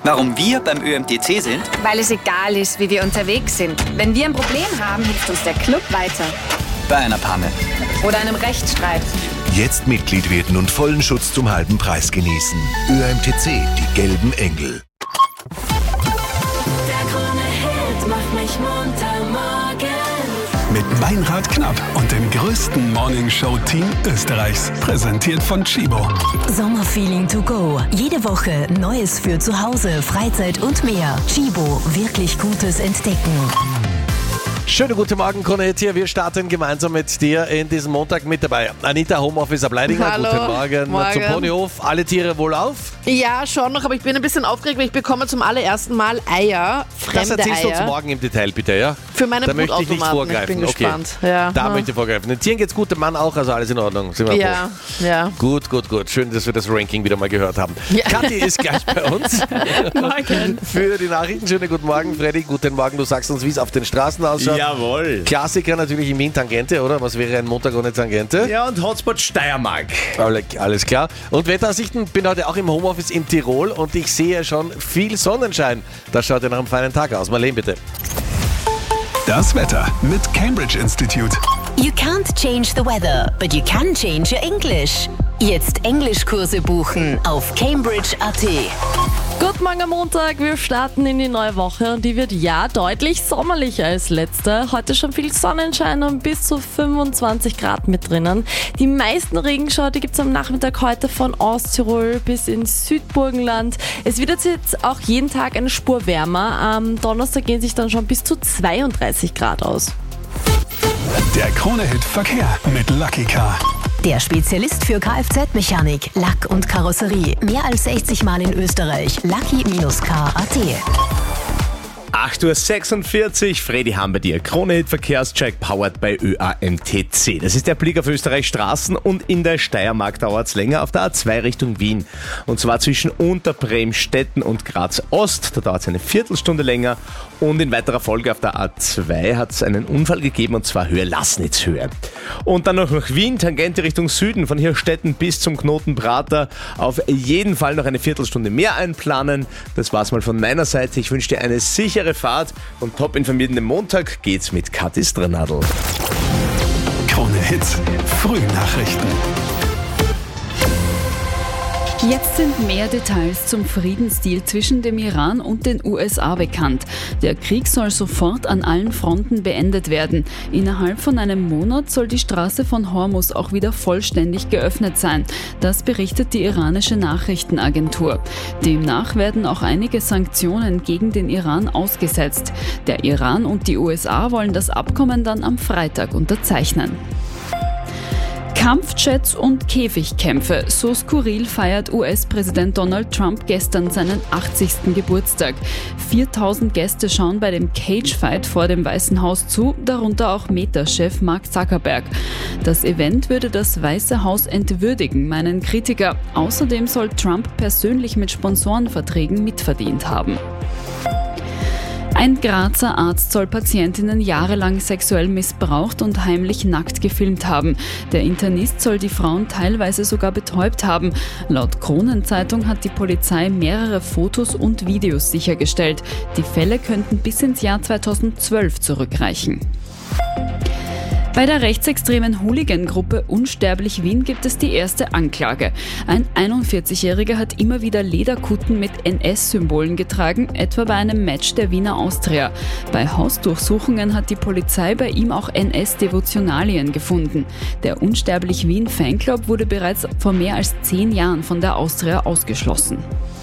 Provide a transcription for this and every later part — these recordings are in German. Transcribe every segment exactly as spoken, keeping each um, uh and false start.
Warum wir beim Ö M T C sind? Weil es egal ist, wie wir unterwegs sind. Wenn wir ein Problem haben, hilft uns der Club weiter. Bei einer Panne. Oder einem Rechtsstreit. Jetzt Mitglied werden und vollen Schutz zum halben Preis genießen. Ö M T C, die gelben Engel. Der Krone-Hit macht mich munter morgen. Mit Meinrad Knapp und dem größten Morningshow-Team Österreichs. Präsentiert von Chibo. Sommerfeeling to go. Jede Woche Neues für zu Hause, Freizeit und mehr. Chibo, wirklich Gutes entdecken. Schönen guten Morgen, Krone hier. Wir starten gemeinsam mit dir in diesem Montag mit dabei. Anita, Homeoffice ab Leidinger. Hallo. Guten Morgen. Morgen. Zum Ponyhof. Alle Tiere wohlauf? Ja, schon noch, aber ich bin ein bisschen aufgeregt, weil ich bekomme zum allerersten Mal Eier, fremde Das erzählst du uns Eier. morgen im Detail, bitte, ja? Für meine Da möchte ich nicht Brotautomaten. vorgreifen. Ich bin okay. gespannt. Ja. Da ja. möchte ich vorgreifen. Den Tieren geht's gut, dem Mann auch, also alles in Ordnung. Sind wir Ja, froh. ja. Gut, gut, gut. Schön, dass wir das Ranking wieder mal gehört haben. Ja. Kathi ist gleich bei uns. Morgen. Für die Nachrichten. Schönen guten Morgen, Freddy. Guten Morgen. Du sagst uns, wie es auf den Straßen ausschaut. Jawohl. Klassiker natürlich in Wien, Tangente, oder? Was wäre ein Montag ohne Tangente? Ja, und Hotspot Steiermark. Alle- Alles klar. Und Wetteraussichten, bin heute auch im Homeoffice in Tirol und ich sehe schon viel Sonnenschein. Das schaut ja nach einem feinen Tag aus. Marlene, bitte. Das Wetter mit Cambridge Institute. You can't change the weather, but you can change your English. Jetzt Englischkurse buchen auf cambridge punkt a t. Guten Morgen am Montag, wir starten in die neue Woche und die wird ja deutlich sommerlicher als letzte. Heute schon viel Sonnenschein und bis zu fünfundzwanzig Grad mit drinnen. Die meisten Regenschauer, die gibt es am Nachmittag heute von Osttirol bis ins Südburgenland. Es wird jetzt auch jeden Tag eine Spur wärmer. Am Donnerstag gehen sich dann schon bis zu zweiunddreißig Grad aus. Der Krone-Hit Verkehr mit Lucky Car. Der Spezialist für Kfz-Mechanik, Lack und Karosserie. Mehr als sechzig Mal in Österreich. Lucky Car punkt a t. acht Uhr sechsundvierzig, Freddy haben bei dir. Krone-Hit Verkehrscheck powered bei Ö A M T C. Das ist der Blick auf Österreichs Straßen und in der Steiermark dauert es länger auf der A zwei Richtung Wien. Und zwar zwischen Unterbremstetten und Graz Ost. Da dauert es eine Viertelstunde länger. Und in weiterer Folge auf der A zwei hat es einen Unfall gegeben und zwar Höhe Lassnitzhöhe. Und dann noch nach Wien, Tangente Richtung Süden, von Hirstetten bis zum Knoten Prater. Auf jeden Fall noch eine Viertelstunde mehr einplanen. Das war's mal von meiner Seite. Ich wünsche dir eine sichere Fahrt und top informierten Montag geht's mit Kathi Strnadl. Krone-Hit Frühnachrichten. Jetzt sind mehr Details zum Friedensdeal zwischen dem Iran und den U S A bekannt. Der Krieg soll sofort an allen Fronten beendet werden. Innerhalb von einem Monat soll die Straße von Hormuz auch wieder vollständig geöffnet sein. Das berichtet die iranische Nachrichtenagentur. Demnach werden auch einige Sanktionen gegen den Iran ausgesetzt. Der Iran und die U S A wollen das Abkommen dann am Freitag unterzeichnen. Kampfjets und Käfigkämpfe. So skurril feiert U S-Präsident Donald Trump gestern seinen achtzigsten Geburtstag. viertausend Gäste schauen bei dem Cagefight vor dem Weißen Haus zu, darunter auch Meta-Chef Mark Zuckerberg. Das Event würde das Weiße Haus entwürdigen, meinen Kritiker. Außerdem soll Trump persönlich mit Sponsorenverträgen mitverdient haben. Ein Grazer Arzt soll Patientinnen jahrelang sexuell missbraucht und heimlich nackt gefilmt haben. Der Internist soll die Frauen teilweise sogar betäubt haben. Laut Kronenzeitung hat die Polizei mehrere Fotos und Videos sichergestellt. Die Fälle könnten bis ins Jahr zweitausendzwölf zurückreichen. Bei der rechtsextremen Hooligan-Gruppe Unsterblich Wien gibt es die erste Anklage. Ein einundvierzigjähriger hat immer wieder Lederkutten mit N S-Symbolen getragen, etwa bei einem Match der Wiener Austria. Bei Hausdurchsuchungen hat die Polizei bei ihm auch N S-Devotionalien gefunden. Der Unsterblich Wien-Fanclub wurde bereits vor mehr als zehn Jahren von der Austria ausgeschlossen.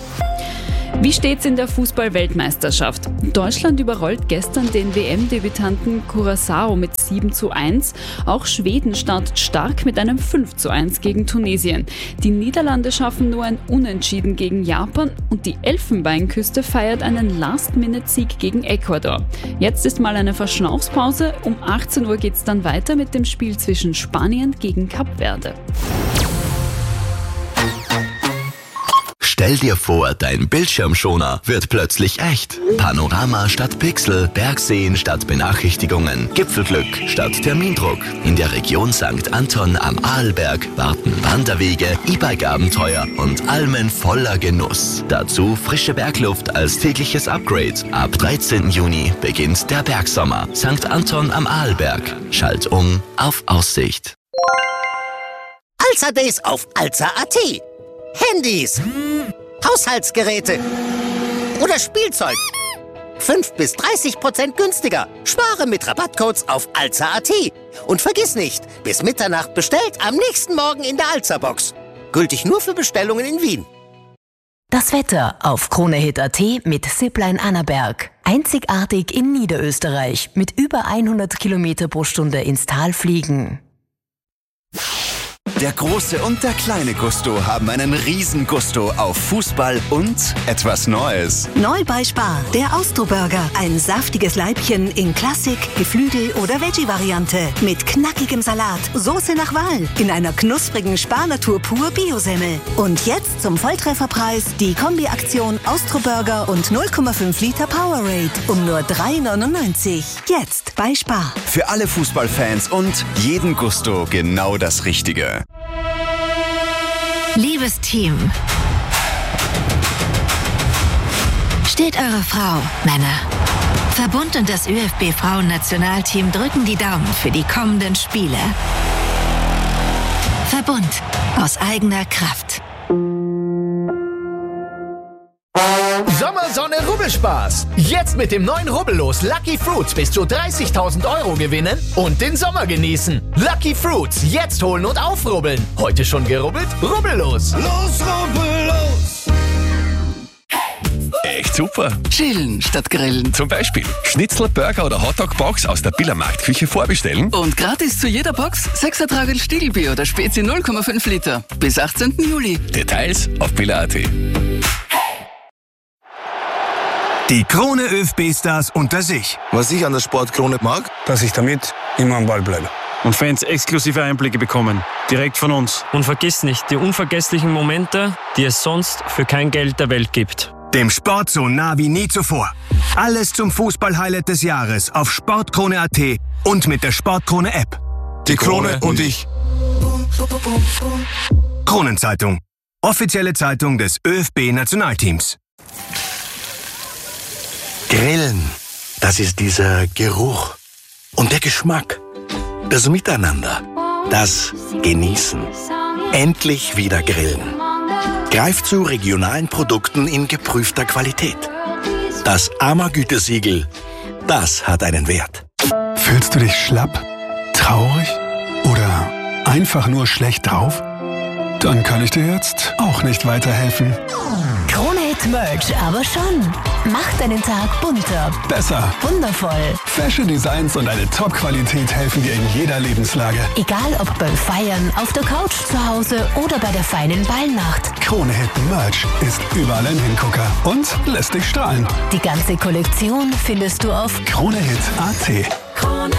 Wie steht's in der Fußball-Weltmeisterschaft? Deutschland überrollt gestern den W M-Debütanten Curaçao mit sieben zu eins. Auch Schweden startet stark mit einem fünf zu eins gegen Tunesien. Die Niederlande schaffen nur ein Unentschieden gegen Japan und die Elfenbeinküste feiert einen Last-Minute-Sieg gegen Ecuador. Jetzt ist mal eine Verschnaufspause. Um achtzehn Uhr geht's dann weiter mit dem Spiel zwischen Spanien gegen Kap Verde. Stell dir vor, dein Bildschirmschoner wird plötzlich echt. Panorama statt Pixel, Bergseen statt Benachrichtigungen, Gipfelglück statt Termindruck. In der Region Sankt Anton am Arlberg warten Wanderwege, E-Bike-Abenteuer und Almen voller Genuss. Dazu frische Bergluft als tägliches Upgrade. Ab dreizehnten Juni beginnt der Bergsommer. Sankt Anton am Arlberg. Schalt um auf Aussicht. Alza Days auf alza punkt at. Handys, Haushaltsgeräte oder Spielzeug. fünf bis dreißig Prozent günstiger. Spare mit Rabattcodes auf alza punkt at. Und vergiss nicht, bis Mitternacht bestellt, am nächsten Morgen in der Alza-Box. Gültig nur für Bestellungen in Wien. Das Wetter auf Kronehit punkt at mit Zipline Annaberg. Einzigartig in Niederösterreich mit über hundert Kilometer pro Stunde ins Tal fliegen. Der große und der kleine Gusto haben einen Riesengusto auf Fußball und etwas Neues. Neu bei Spar, der Austro-Burger. Ein saftiges Leibchen in Klassik, Geflügel- oder Veggie-Variante. Mit knackigem Salat, Soße nach Wahl, in einer knusprigen Spar-Natur pur Biosemmel. Und jetzt zum Volltrefferpreis die Kombi-Aktion Austro-Burger und null Komma fünf Liter Powerade um nur drei neunundneunzig. Jetzt bei Spar. Für alle Fußballfans und jeden Gusto genau das Richtige. Liebes Team, steht eure Frau, Männer. Verbund und das ÖFB-Frauen-Nationalteam drücken die Daumen für die kommenden Spiele. Verbund aus eigener Kraft. Sommersonne Rubbelspaß. Jetzt mit dem neuen Rubbellos Lucky Fruits bis zu dreißigtausend Euro gewinnen und den Sommer genießen. Lucky Fruits, jetzt holen und aufrubbeln. Heute schon gerubbelt? Rubbellos. Los, rubbellos. Echt super. Chillen statt grillen. Zum Beispiel Schnitzel, Burger oder Hotdog-Box aus der Biller Marktküche vorbestellen. Und gratis zu jeder Box sechs Ertragel Stiegelbier oder Spezi null Komma fünf Liter. Bis achtzehnten Juli. Details auf biller punkt at. Die Krone ÖFB-Stars unter sich. Was ich an der Sportkrone mag, dass ich damit immer am Ball bleibe. Und Fans exklusive Einblicke bekommen. Direkt von uns. Und vergiss nicht, die unvergesslichen Momente, die es sonst für kein Geld der Welt gibt. Dem Sport so nah wie nie zuvor. Alles zum Fußball-Highlight des Jahres auf sportkrone punkt at und mit der Sportkrone-App. Die Krone und ich. Kronenzeitung. Offizielle Zeitung des ÖFB-Nationalteams. Grillen, das ist dieser Geruch und der Geschmack, das Miteinander, das Genießen. Endlich wieder grillen. Greift zu regionalen Produkten in geprüfter Qualität. Das AMA-Gütesiegel, das hat einen Wert. Fühlst du dich schlapp, traurig oder einfach nur schlecht drauf? Dann kann ich dir jetzt auch nicht weiterhelfen. Kronehit Merch aber schon. Macht deinen Tag bunter. Besser. Wundervoll. Fashion Designs und eine Top-Qualität helfen dir in jeder Lebenslage. Egal ob beim Feiern, auf der Couch zu Hause oder bei der feinen Ballnacht. Kronehit Merch ist überall ein Hingucker und lässt dich strahlen. Die ganze Kollektion findest du auf Kronehit punkt at. Kronehit.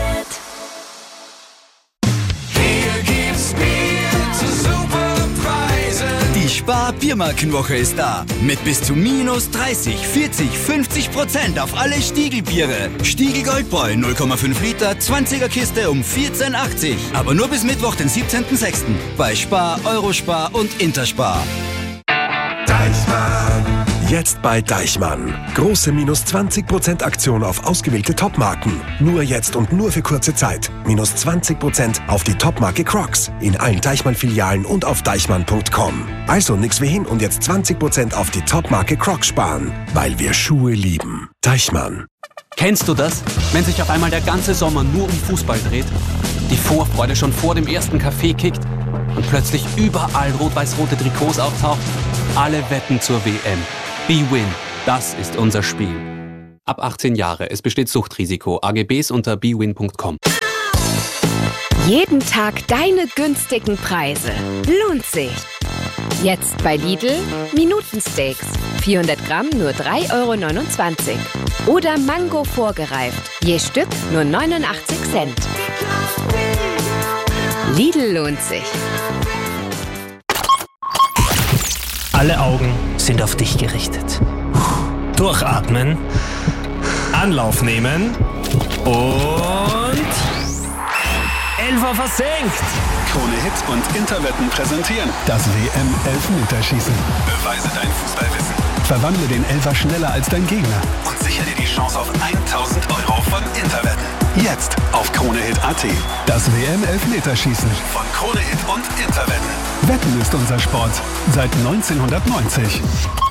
Hier gibt's Bier zu super Preisen. Die Spar-Biermarkenwoche ist da. Mit bis zu minus dreißig, vierzig, fünfzig Prozent auf alle Stiegelbiere. Stiegel Goldbräu null Komma fünf Liter, zwanziger Kiste um vierzehn achtzig. Aber nur bis Mittwoch, den siebzehnten sechsten Bei Spar, Eurospar und Interspar. Deichmann. Jetzt bei Deichmann. Große minus zwanzig Prozent Aktion auf ausgewählte Topmarken. Nur jetzt und nur für kurze Zeit. Minus zwanzig Prozent auf die Topmarke Crocs. In allen Deichmann-Filialen und auf deichmann punkt com. Also nix wie hin und jetzt zwanzig Prozent auf die Topmarke Crocs sparen. Weil wir Schuhe lieben. Deichmann. Kennst du das? Wenn sich auf einmal der ganze Sommer nur um Fußball dreht? Die Vorfreude schon vor dem ersten Kaffee kickt und plötzlich überall rot-weiß-rote Trikots auftaucht? Alle wetten zur W M. B-Win, das ist unser Spiel. Ab achtzehn Jahre, es besteht Suchtrisiko. A G Bs unter b win punkt com. Jeden Tag deine günstigen Preise. Lohnt sich. Jetzt bei Lidl Minutensteaks. vierhundert Gramm nur drei Euro neunundzwanzig. Oder Mango vorgereift. Je Stück nur neunundachtzig Cent. Lidl lohnt sich. Alle Augen sind auf dich gerichtet. Durchatmen, Anlauf nehmen und Elfer versenkt. Krone Hit und Interwetten präsentieren das W M-Elfmeterschießen. Beweise dein Fußballwissen. Verwandle den Elfer schneller als dein Gegner und sichere dir die Chance auf tausend Euro von Interwetten. Jetzt auf Krone Hit Punkt A T. Das W M-Elfmeterschießen von Krone Hit und Interwetten. Wetten ist unser Sport seit neunzehnhundertneunzig.